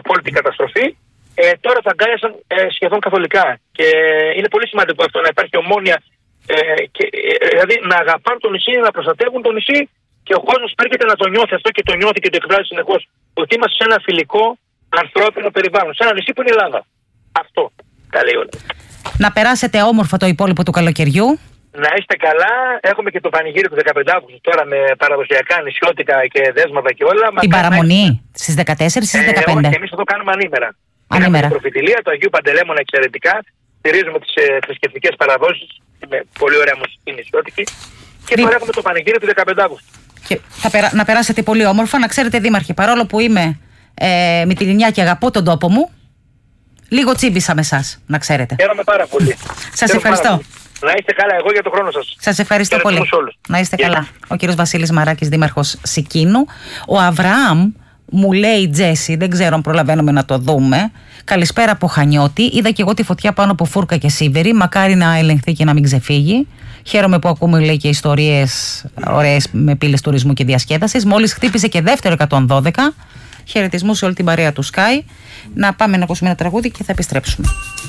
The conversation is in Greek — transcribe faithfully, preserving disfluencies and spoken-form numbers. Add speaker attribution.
Speaker 1: απόλυτη καταστροφή, ε, τώρα θα αγκάλιασαν ε, σχεδόν καθολικά. Και είναι πολύ σημαντικό αυτό να υπάρχει ομόνοια, ε, και, ε, δηλαδή να αγαπάνε το νησί, να προστατεύουν το νησί και ο κόσμος έρχεται να το νιώθει αυτό και το νιώθει και το εκφράζει συνεχώς. Ότι είμαστε σε ένα φιλικό, ανθρώπινο περιβάλλον, σε ένα νησί που είναι η Ελλάδα. Αυτό τα λέει όλα.
Speaker 2: Να περάσετε όμορφα το υπόλοιπο του καλοκαιριού.
Speaker 1: Να είστε καλά. Έχουμε και το πανηγύρι του δεκαπέντε Αυγούστου τώρα με παραδοσιακά νησιώτικα και δέσματα και όλα.
Speaker 2: Την παραμονή στις δεκατέσσερις ή στις δεκαπέντε.
Speaker 1: Ε, εμείς θα το κάνουμε ανήμερα.
Speaker 2: Ανήμερα.
Speaker 1: Την προφητηλία του Αγίου Παντελέμωνα εξαιρετικά. Στηρίζουμε τις ε, θρησκευτικές παραδόσεις. Με πολύ ωραία μουσική νησιώτικη. Και
Speaker 2: Δι...
Speaker 1: τώρα έχουμε το πανηγύρι του δεκαπέντε Αυγούστου.
Speaker 2: Και θα περα... να περάσετε πολύ όμορφα. Να ξέρετε, Δήμαρχε, παρόλο που είμαι ε, Μυτιληνιά και αγαπώ τον τόπο μου, λίγο τσίμπησα με εσάς, να ξέρετε.
Speaker 1: Χαίρομαι πάρα πολύ.
Speaker 2: Σας ευχαριστώ.
Speaker 1: Να είστε καλά, εγώ για τον χρόνο σας.
Speaker 2: Σας ευχαριστώ πολύ. Να είστε yeah. καλά. Ο κύριος Βασίλης Μαράκης, δήμαρχος Σικίνου. Ο Αβραάμ μου λέει, Τζέσι, δεν ξέρω αν προλαβαίνουμε να το δούμε. Καλησπέρα από Χανιώτη. Είδα και εγώ τη φωτιά πάνω από Φούρκα και Σίβερη. Μακάρι να ελεγχθεί και να μην ξεφύγει. Χαίρομαι που ακούμε, λέει, και ιστορίες ωραίες με πύλες τουρισμού και διασκέδασης. Μόλις χτύπησε και δεύτερο εκατόν δώδεκα. Χαιρετισμούς σε όλη την παρέα του Sky. Να πάμε να ακούσουμε ένα τραγούδι και θα επιστρέψουμε.